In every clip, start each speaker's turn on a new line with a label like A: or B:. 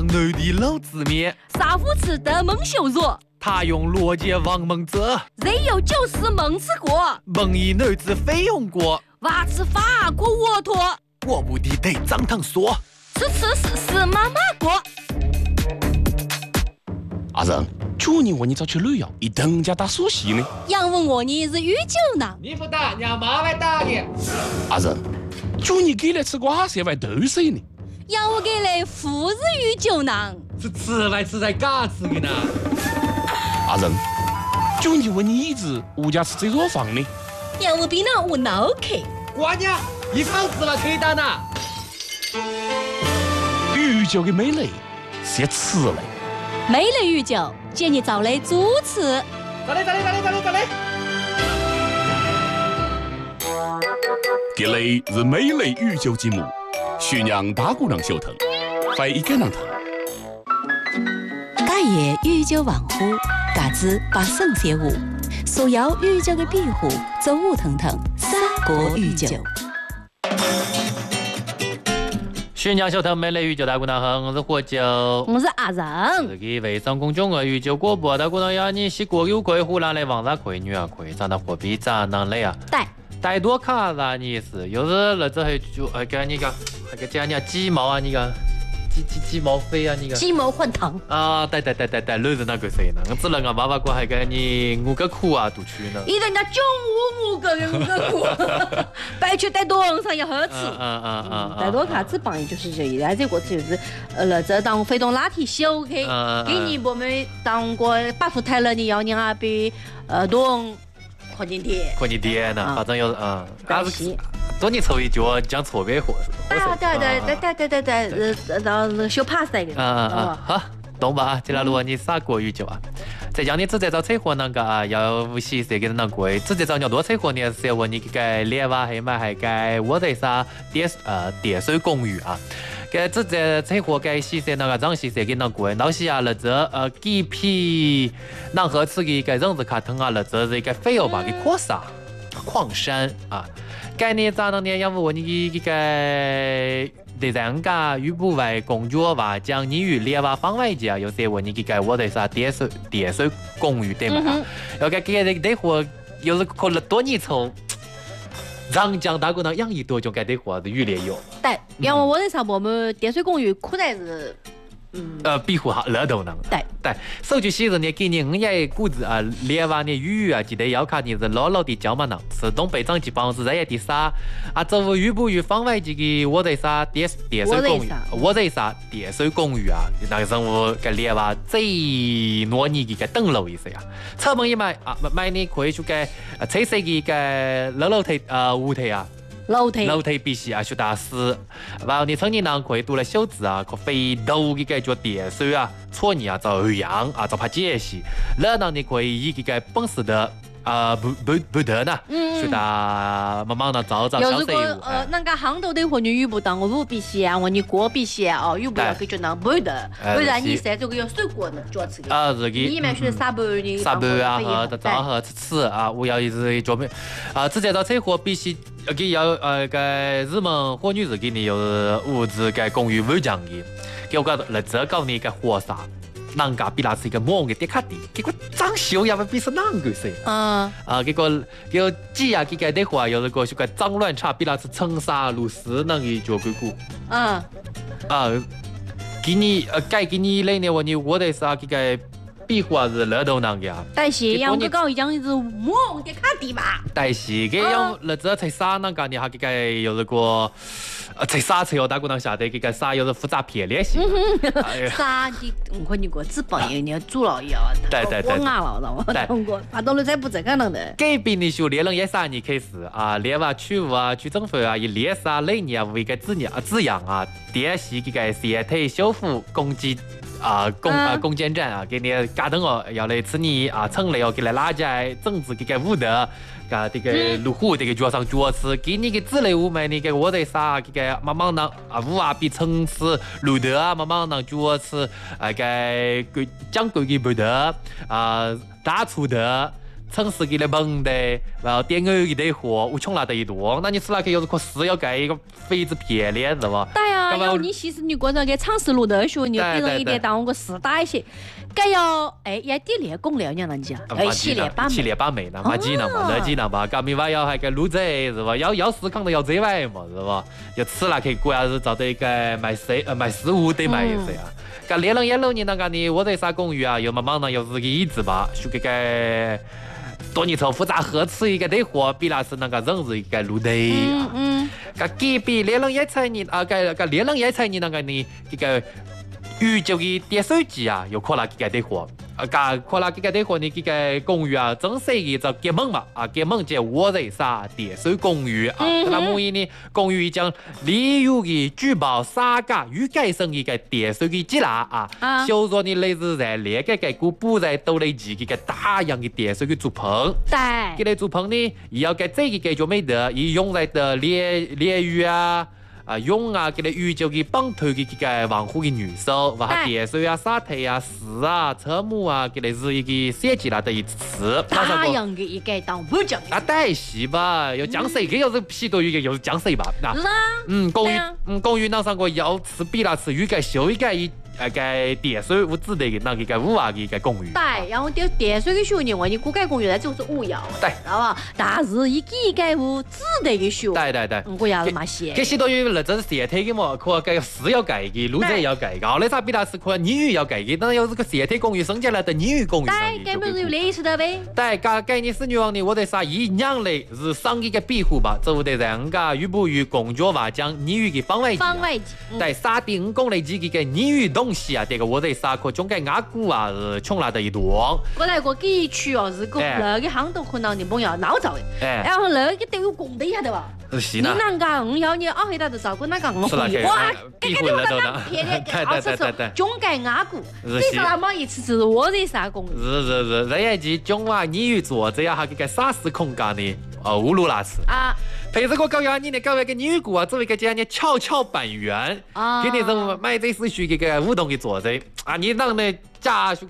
A: 内地老字面，
B: 杀父吃的蒙羞辱，
A: 他用罗杰王蒙泽，
B: 人有九死蒙吃过，
A: 蒙以女子费用过，
B: 娃吃法过沃托，
A: 我不地得张堂说，
B: 吃妈妈过。
C: 阿仁，去年问你找去旅游，一顿家打苏西呢？
B: 杨问我你是御酒呢？
A: 你不打，让妈来打你。
C: 阿仁，去年给来吃瓜色外豆水呢？
B: 杨我给来富日御酒呢？
A: 是吃来吃在嘎吃的呢。
C: 阿仁，去年问你一直物价吃这座房呢？
B: 杨我比那我脑壳。
A: 瓜娘，一房子了可以打呢。
C: 御酒的美丽是要吃的。
B: 美丽御酒，建议找来主持。
A: 咋嘞？
C: 这里是美丽御酒节目，宣扬大姑娘小腾，欢迎跟上他。
B: 假夜御酒王府，嘎子把圣写舞，所有御酒的庇护，走舞腾腾，三国御酒。
A: 宣扬小腾美丽御酒大姑娘好，我是火酒，
B: 我是阿仁。
A: 自己微商公众号御酒广播大姑娘要你西国有亏，湖南来王大亏，女儿亏，长得货币长能累啊。带多卡啥意思？有时那这还就跟你讲，还给讲你鸡毛啊，你个鸡毛飞啊，你个
B: 鸡毛换糖
A: 啊，对，累人那个谁呢？我只能爸爸过还给你5个苦啊，都去呢。
B: 一人家中午5个人5个苦，白去带多上也好吃。带多卡子帮就是这一代这个就是这当非动拉提小开，给你我们当过8副台了，你要你那边多。扩进点
A: 呢，反正有但是多你抽一脚讲错别货。
B: 对，到那个小帕赛的。
A: 好，懂吧啊？这条路你啥国语酒啊？再讲你直接找车祸那个啊，要无锡谁给那贵？直接找你多车祸呢？是要问你个连娃还买还该我在啥叠水公寓啊？给直接车祸给西塞那个张西塞给那贵，老西啊那这几批南河吃的个人子卡腾啊那这是一个费用吧给扩散矿山啊，概念咋能呢？要不问你这个第三个预部外公爵话讲你与列娃方外界有些问你这个我的啥叠水公寓对吗？要给这个货有时可能多你抽。长江大姑娘养一多就该得活的雨猎有。
B: 对，因为我在上我们电水公寓可能是，
A: 庇护好热度呢。对，手机写着呢，给你5股子啊，连完的雨啊，记得要看你是老的交嘛呢，是东北长期帮是热的啥啊，这雨不雨方外这个我在啥电水公寓，我在啥电水公寓啊，那个任务个连完最挪你个等楼一些啊，车门一买啊，买你可以去个车色的个楼梯屋梯啊。楼梯必须啊，学大师。然后你曾经呢可以读了小字啊，可非头的个叫电水啊，错你啊照样啊，照怕解析。然后你可以以这个本事的不得呢，学大慢慢的照小
B: 如果那个行头的话，你遇不到我必须啊，我你过必须啊，遇不到就觉得不得，不然你这个有水果呢，就要吃的。
A: 这个
B: 里面学啥不你
A: 啥不啊和照和吃啊，我要一直做没直接到车祸必须。给要个日本火女子给你有物质个公寓没奖的，给我搞那这搞你个活啥？人家比那是一个猛的点卡的，结果长袖要不比是哪个噻？结果几呀，给个的话有那个是个脏乱差，比那是长沙路四那个脚鬼股。给你给你那年你我的啥给个。比划是热度那个啊，
B: 但是杨哥搞一样是猛的卡地嘛。
A: 但是给杨那这才啥那个你还给个有那个才啥才有大姑娘晓得给个啥有是复杂偏联系。
B: 啥的我看你个纸包有点煮了要。
A: 对。
B: 我牙了，我通过，把东西才不这个能的。
A: 给别人学猎人也啥你开始啊，猎娃取物啊，取政府啊，以猎杀类你啊为个字样啊，电系给个斜腿修复攻击。攻坚战啊，给你嘎登哦，要来吃你啊，城内哦，给来拉在政治给个武德，这个路虎这个脚上脚吃，给你个之类物买你个我在啥，这个慢慢呢武啊比城市路德啊，慢慢呢脚吃，讲究的不得大粗的。 城市给的猛的，然后点油给的货，我穷拿得一多，那你吃那个又是可是要盖一个肥子片的，是吧？
B: 对呀，然后你其实你过着给尝试录的时候，你别人一点当我个试打一些，该要要点练功了，你讲几啊？要洗练把妹
A: 那嘛技能嘛，那技能嘛，搞明白要还该录这是吧？要思考的要这玩意嘛是吧？要吃那个果然是找得一个卖食物得卖一些啊。噶练了眼了你那个你我在啥公寓啊，又嘛忙呢又是个椅子吧，说个多年后复杂喝吃一个的货，比那是那个人是一个路的啊。噶隔壁练了眼菜你啊，个练了眼菜你那个你这个宇宙的点手机啊，又可那个的货。可那个的话，你这个公寓啊，真是一个结盟嘛啊，结盟叫我在啥电水公寓啊，那么呢，公寓将利用的举报撒假预改成一个电水的积纳啊，小若你类似在那个股补在斗雷机这个大样的电水的竹棚，
B: 对，
A: 给来竹棚呢，要给这个就没得，一用在的鲢鱼啊。用啊，给它宇宙的绑头的这个防护的女手，把它电水啊、沙腿啊、石啊、车木啊，给它是一个设计了的一次。
B: 大样的一个当不讲。
A: 那带戏吧，要讲谁个又是皮多一个又是讲谁吧？
B: 是啊。
A: 公寓那上个要吃比那次预改修一改一。个电水屋子的那个屋啊的一个公寓。
B: 对，然后电水的时候呢，我你估改公寓那就是我要。
A: 对，
B: 知道吧？但是一个屋子的个时候。
A: 对。
B: 我要嘛些。
A: 这些都有那真是设体的嘛，可个是要盖的，路子要盖的，那啥比那是可泥鱼要盖的，当然有这个设体公寓升级了的泥鱼公寓。
B: 对，根本就有类似的呗。
A: 对，盖你是女王的，我在啥一样的是上一个庇护吧，走得让个与不与公脚话讲泥鱼的方位。对，沙丁公类几个泥鱼东西啊，这个我在啥可中间阿古啊是穷拿得一多。
B: 我来过给一区哦，是个那个行头可能你不要闹造的，然后那个都有公的一下的吧。
A: 是呢。
B: 你那个要你二黑大的照顾那个会哇，这个地方那偏的，二次是中间阿古，这是那么一次是我在啥公。
A: 是，这一季中啊，你与做这样哈个啥时空间的乌鲁那次啊。陪着我搞呀，你那搞一个女股啊，作为一个这样的跷板员啊，给你人买这是属于个舞动的做的啊，你让那假属个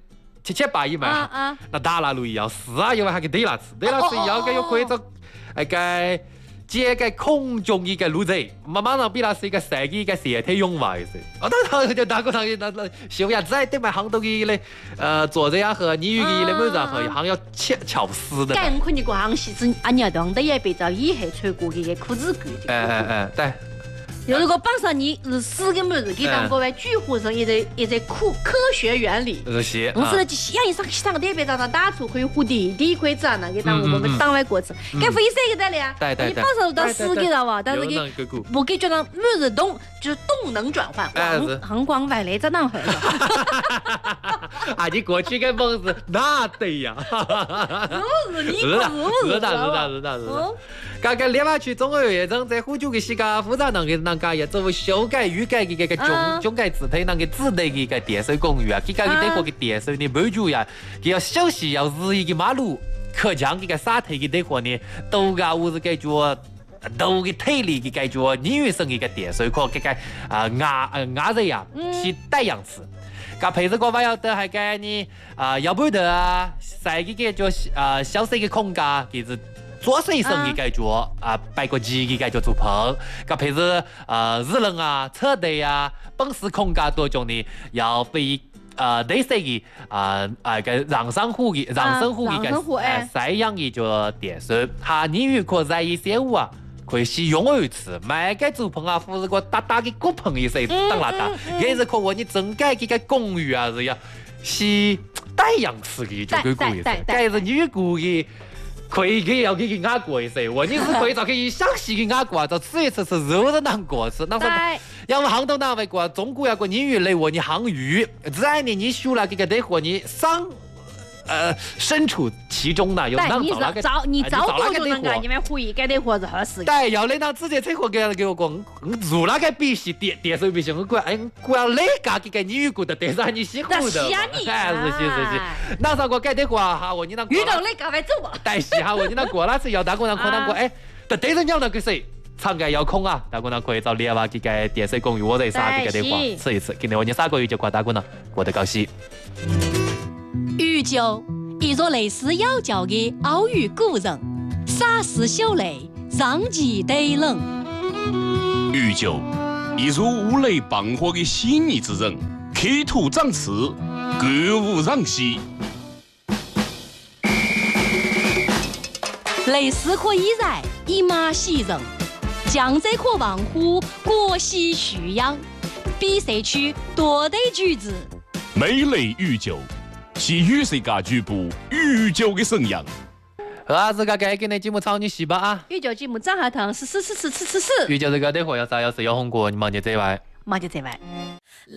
A: 700-800买那打那路要是啊，因为还给对那次要个又可以做那个这个空中一个路子，马上比那是一个赛季一个设体用法的是。当然就打过那修呀，再对买行头的嘞，做这样和你与的每然和行要巧思的。
B: 干可你个行戏是你要当的也别着以后穿过个裤子裤。
A: 对。
B: 如果绑上你是死根本是给当各位举活上一个科学原理。
A: 是。
B: 同时呢，像一上个特别早上打出可以护地可以这样给当我们当外国吃，给飞色给的了。
A: 对。
B: 你绑上到死给了哇，但是给不给觉得每日就是动能转换，很广泛来这样回事。
A: 啊，你过去跟梦是那对呀。
B: 是你是
A: 的。刚刚练下去，总有一种在呼救的时间，复杂那个也作为修改、预改的个中改字体那个字的一个电水公寓啊，给个得货个电水的满足呀，给要小时要日一个马路，可将这个沙体的得货呢，都个我是感觉。都个体力的感觉，女生一个电水可这个压着呀，是带样子。噶配置个话要得还给你要不得啊，晒个就小小的空间，给是。做水生的感觉摆个机的感觉做棚，噶配置日能啊、车队啊、本事空间多种的，要非类似的个让生户的晒样的就电水，哈你如果在一些物啊。可以使用一次，买个竹棚啊，或者个大的骨棚一些当那打，也是可我你整改这个公寓啊是要是带样式的就可以过一些，但是女故的。可以要给压过一些，我你是可以找可以详细的压过，就吃一次是肉的难过吃，那什要么行头拿回过，中国要个你鱼类我你行鱼，再你修了这个得和你身处其中呢，有难找那个，
B: 你早过就能干，你们回该得活是合适的。
A: 对，要那直接车祸给我讲，入那个必须电水必须，我要那个这个你遇过的，但是你辛苦的，是，那啥我该得话哈，我你那
B: 遇到那个快走吧。
A: 但是哈，我你那过那次要打过那可能过对人讲那个谁。场盖要空啊，打过呢可以找猎娃这个电水公寓，我在啥这个的话吃一次，今天我你3个月就过打过呢，过得高兴。
B: 宇宙
D: 一座类似妖教的奥语古人，洒湿秀泪，让其对冷。
C: 玉酒，一如五雷傍火的细腻之人，刻土长刺，歌舞攘息。
D: 类似可以然，一马喜人；江浙可望乎，国喜徐扬。比赛区多对句子，
C: 美类玉酒，是与世界局部玉酒的沈阳。
A: 儿子，该给你节目炒你细吧啊！
B: 玉酒节目长下堂是。
A: 玉酒这个对火要啥？要是要红过，你忙就这外。
B: 忙就这外。